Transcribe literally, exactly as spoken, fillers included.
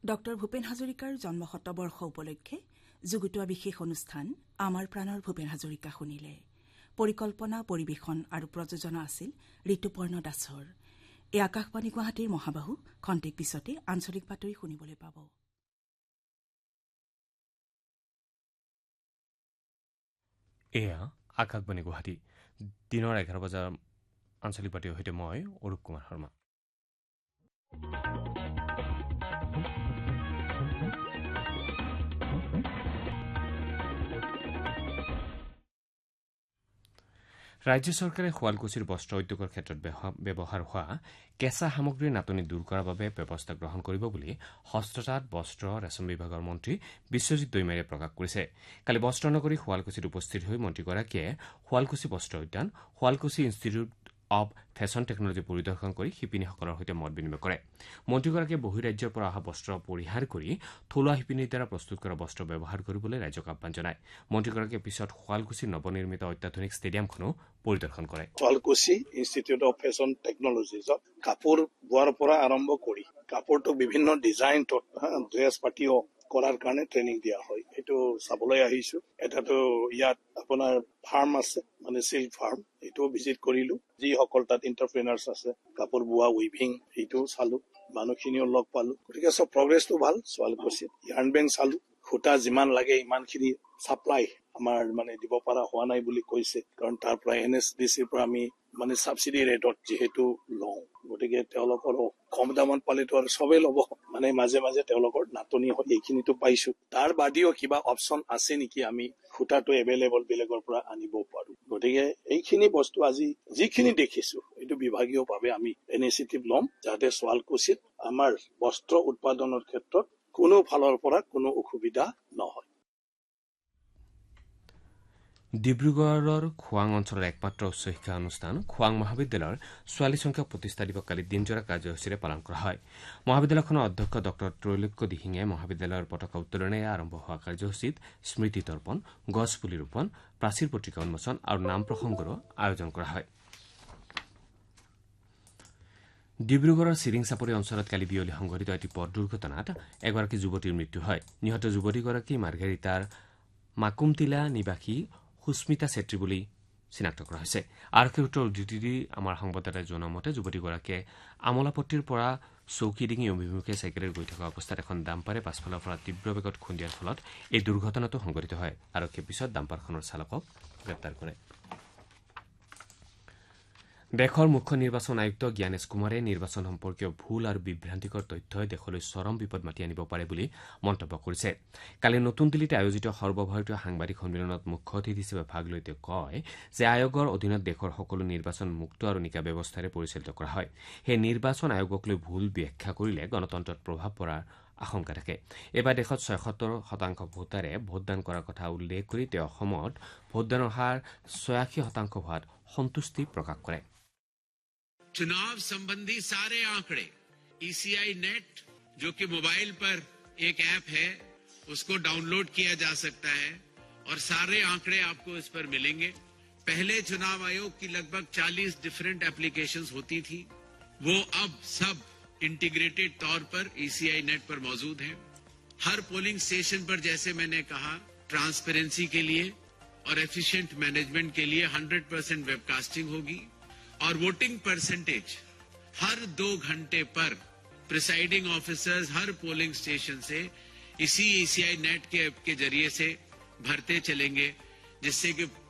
Doctor Bhupen হাজৰিকাৰ জন্ম শতবৰ্ষ উপলক্ষে যুগুতোৱা বিশেষ অনুষ্ঠান আমাৰ প্ৰাণৰ ভূপেন হাজৰিকা শুনিলে। পৰিকল্পনা, পৰিৱেশন আৰু প্ৰযোজনা আছিল ঋতুপৰ্ণ দাসৰ। এই আকাশবাণী গুৱাহাটীৰ মহাবাহু খন্তেক পিছতে আঞ্চলিক বাতৰি শুনিবলৈ পাব। এয়া আকাশবাণী গুৱাহাটী। দিনৰ এঘাৰ বজাৰ আঞ্চলিক বাতৰিৰ সৈতে মই অৰূপ কুমাৰ শৰ্মা। ৰাজ্য চৰকাৰে শুৱালকুছিৰ বস্ত্ৰ উদ্যোগৰ ক্ষেত্ৰত ব্যৱহাৰ হোৱা কেঁচা সামগ্ৰীৰ নাটনি দূৰ কৰাৰ বাবে ব্যৱস্থা গ্ৰহণ কৰিব বুলি হস্ততাঁত, বস্ত্ৰ, ৰেচম বিভাগৰ মন্ত্ৰী বিশ্বজিৎ দৈমাৰীয়ে প্ৰকাশ কৰিছে। কালি বস্ত্ৰ নগৰী শুৱালকুছিত উপস্থিত হৈ মন্ত্ৰীগৰাকীয়ে শুৱালকুছি বস্ত্ৰ উদ্যান, Sualkuchi institute of fashion technology পৰিদৰ্শন কৰি শিপিনীসকলৰ সৈতে মত বিনিময় কৰে। মন্ত্ৰীগৰাকীয়ে বহিৰাজ্যৰ পৰা অহা বস্ত্ৰ পৰিহাৰ কৰি থলুৱা শিপিনীৰ দ্বাৰা প্ৰস্তুত কৰা বস্ত্ৰ ব্যৱহাৰ কৰিবলৈ ৰাইজক আহ্বান জনায়। মন্ত্ৰীগৰাকীয়ে পিছত শুৱালকুছিৰ নৱনিৰ্মিত অত্যাধুনিক ষ্টেডিয়ামখনো পৰিদৰ্শন কৰে। শুৱালকুছি ইনষ্টিটিউট অব ফেশ্বন টেকনলজিজত কাপোৰ বোৱাৰ পৰা আৰম্ভ কৰি কাপোৰটো বিভিন্ন ডিজাইন ড্ৰেছ পাতিও কৰাৰ কাৰণে ট্ৰেইনিং দিয়া হয়। এইটো চাবলৈ আহিছো। এটাতো ইয়াত আপোনাৰ ফাৰ্ম আছে, মানে চিল্ক ফাৰ্ম, এইটোও ভিজিট কৰিলো। যিসকল তাত এণ্টাৰপ্ৰেনাৰ্ছ আছে, কাপোৰ বোৱা, উইভিং, এইটোও চালো। মানুহখিনিও লগ পালো। গতিকে চব প্ৰগ্ৰেছটো ভাল। শুৱালকুছিত ইয়াৰ্ণ বেংক চালো। সূতা যিমান লাগে ইমানখিনি ছাপ্লাই আমাৰ মানে দিব পৰা হোৱা নাই বুলি কৈছে, কাৰণ তাৰ পৰা এন এছ ডি চিৰ পৰা আমি মানে ছাবচিডি ৰেটত যিহেতু লওঁ, গতিকে তেওঁলোকৰ কম দামত পালেতো আৰু চবেই ল'ব। মানে মাজে মাজে তেওঁলোকৰ নাটনি হয়, এইখিনিতো পাইছো। তাৰ বাদেও কিবা অপশ্যন আছে নেকি, আমি সূতাটো এভেইলেবল বেলেগৰ পৰা আনিব পাৰো। গতিকে এইখিনি বস্তু আজি যিখিনি দেখিছো, এইটো বিভাগীয়ভাৱে আমি ইনিচিয়েটিভ ল'ম, যাতে শুৱালকুছিত আমাৰ বস্ত্ৰ উৎপাদনৰ ক্ষেত্ৰত কোনো ফালৰ পৰা কোনো অসুবিধা নহয়। ডিব্ৰুগড়ৰ খোৱাং অঞ্চলৰ একমাত্ৰ উচ্চ শিক্ষা অনুষ্ঠান খোৱাং মহাবিদ্যালয়ৰ চৌৱাল্লিছ সংখ্যক প্ৰতিষ্ঠা দিৱস কালি দিনজোৰা কাৰ্যসূচীৰে পালন কৰা হয়। মহাবিদ্যালয়খনৰ অধ্যক্ষ ডক্টৰ ত্ৰৈলোক্য দিহিঙে মহাবিদ্যালয়ৰ পতাকা উত্তোলনেৰে আৰম্ভ হোৱা কাৰ্যসূচীত স্মৃতি তৰ্পণ, গছপুলি ৰোপণ, প্ৰাচীৰ পত্ৰিকা উন্মোচন আৰু নাম প্ৰসংগৰো আয়োজন কৰা হয়। ডিব্ৰুগড়ৰ চিৰিং চাপৰি অঞ্চলত কালি বিয়লি সংঘটিত এটি পথ দুৰ্ঘটনাত এগৰাকী যুৱতীৰ মৃত্যু হয়। নিহত যুৱতীগৰাকী মাৰ্ঘেৰিটাৰ মাকুমটিলা নিবাসী সুস্মিতা ছেত্ৰী বুলি চিনাক্ত কৰা হৈছে। আৰক্ষীৰ সূত্ৰৰ উদ্ধৃতি দি আমাৰ সংবাদদাতাই জনোৱা মতে যুৱতীগৰাকীয়ে আমোলাপট্টিৰ পৰা চৌকি ডিঙি অভিমুখে চাইকেলেৰে গৈ থকা অৱস্থাত এখন ডাম্পাৰে পাছফালৰ পৰা তীব্ৰ বেগত খুন্দিয়াৰ ফলত এই দুৰ্ঘটনাটো সংঘটিত হয়। আৰক্ষীয়ে পিছত ডাম্পাৰখনৰ চালকক গ্ৰেপ্তাৰ কৰে। দেশৰ মুখ্য নিৰ্বাচন আয়ুক্ত জ্ঞানেশ কুমাৰে নিৰ্বাচন সম্পৰ্কীয় ভুল আৰু বিভ্ৰান্তিকৰ তথ্যই দেশলৈ চৰম বিপদ মাতি আনিব পাৰে বুলি মন্তব্য কৰিছে। কালি নতুন দিল্লীত আয়োজিত সৰ্বভাৰতীয় সাংবাদিক সন্মিলনত মুখ্য অতিথি হিচাপে ভাগ লৈ তেওঁ কয় যে আয়োগৰ অধীনত দেশৰ সকলো নিৰ্বাচন মুক্ত আৰু নিকা ব্যৱস্থাৰে পৰিচালিত কৰা হয়। সেই নিৰ্বাচন আয়োগক লৈ ভুল ব্যাখ্যা কৰিলে গণতন্ত্ৰত প্ৰভাৱ পৰাৰ আশংকা থাকে। এইবাৰ দেশত ছয়সত্তৰ শতাংশ ভোটাৰে ভোটদান কৰাৰ কথা উল্লেখ কৰি তেওঁ অসমত ভোটদানৰ হাৰ ছয়াশী শতাংশ হোৱাত সন্তুষ্টি প্ৰকাশ কৰে। चुनाव संबंधी सारे आंकड़े ईसीआई नेट, जो कि मोबाइल पर एक ऐप है, उसको डाउनलोड किया जा सकता है और सारे आंकड़े आपको इस पर मिलेंगे। पहले चुनाव आयोग की लगभग चालीस डिफरेंट एप्लीकेशंस होती थी, वो अब सब इंटीग्रेटेड तौर पर ईसीआई नेट पर मौजूद है। हर पोलिंग स्टेशन पर, जैसे मैंने कहा, ट्रांसपेरेंसी के लिए और एफिशिएंट मैनेजमेंट के लिए हंड्रेड परसेंट वेबकास्टिंग होगी और वोटिंग परसेंटेज हर दो घंटे पर प्रिसाइडिंग ऑफिसर्स हर पोलिंग स्टेशन से इसी ईसीआई नेट के ऐप के जरिए से भरते चलेंगे, जिससे कि